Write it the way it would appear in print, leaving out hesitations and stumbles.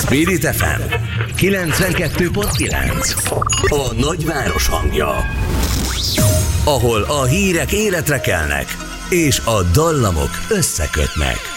Spirit FM 92.9. A nagyváros hangja. Ahol a hírek életre kelnek, és a dallamok összekötnek.